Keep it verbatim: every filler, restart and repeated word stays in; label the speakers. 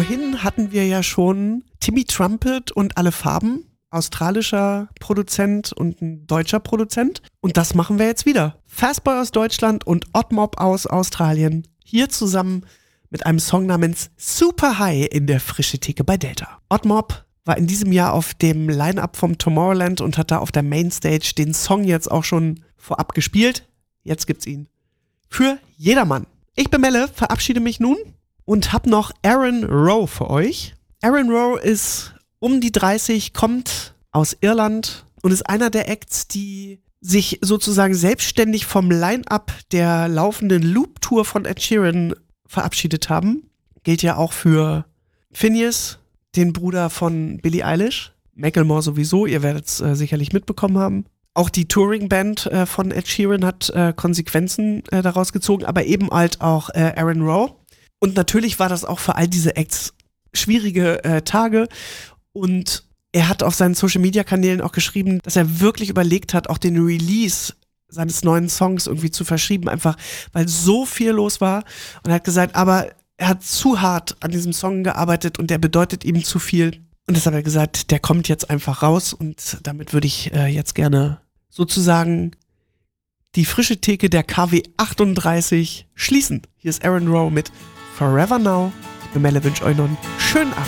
Speaker 1: vorhin hatten wir ja schon Timmy Trumpet und Alle Farben, australischer Produzent und ein deutscher Produzent. Und das machen wir jetzt wieder. Fastboy aus Deutschland und Oddmob aus Australien. Hier zusammen mit einem Song namens Super High in der Frische Theke bei Delta. Oddmob war in diesem Jahr auf dem Line-Up vom Tomorrowland und hat da auf der Mainstage den Song jetzt auch schon vorab gespielt. Jetzt gibt's ihn für jedermann. Ich bin Melle, verabschiede mich nun und hab noch Aaron Rowe für euch. Aaron Rowe ist um die dreißig, kommt aus Irland und ist einer der Acts, die sich sozusagen selbstständig vom Line-Up der laufenden Loop-Tour von Ed Sheeran verabschiedet haben. Gilt ja auch für Finneas, den Bruder von Billie Eilish. Macklemore sowieso, ihr werdet es äh, sicherlich mitbekommen haben. Auch die Touring-Band äh, von Ed Sheeran hat äh, Konsequenzen äh, daraus gezogen, aber eben halt auch äh, Aaron Rowe. Und natürlich war das auch für all diese Acts schwierige äh, Tage. Und er hat auf seinen Social-Media-Kanälen auch geschrieben, dass er wirklich überlegt hat, auch den Release seines neuen Songs irgendwie zu verschieben, einfach weil so viel los war. Und er hat gesagt, aber er hat zu hart an diesem Song gearbeitet und der bedeutet ihm zu viel. Und deshalb hat er gesagt, der kommt jetzt einfach raus. Und damit würde ich äh, jetzt gerne sozusagen die frische Theke der K W achtunddreißig schließen. Hier ist Aaron Rowe mit Forever Now. Ich bin Melle, wünsche euch noch einen schönen Abend.